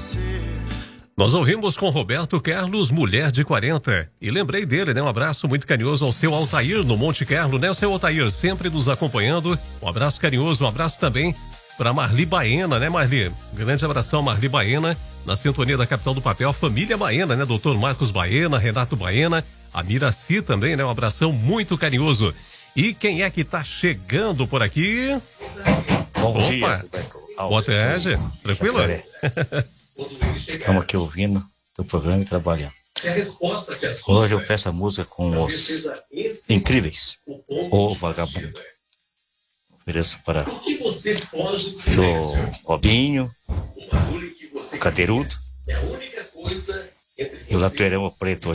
Nós ouvimos com Roberto Carlos, Mulher de 40. E lembrei dele, né? Um abraço muito carinhoso ao seu Altair, no Monte Carlo, né? O seu Altair sempre nos acompanhando. Um abraço carinhoso, um abraço também para Marli Baena, né, Marli? Grande abração, Marli Baena, na sintonia da Capital do Papel. Família Baena, né? Doutor Marcos Baena, Renato Baena, a Miraci também, né? Um abração muito carinhoso. E quem é que tá chegando por aqui? Bom dia, Boa tarde. Tranquilo? Estamos aqui ouvindo o programa e trabalhando. Hoje eu peço a música com os Incríveis, O Vagabundo. Ofereço para o Robinho, o Cadeirudo e o Lateirão Preto.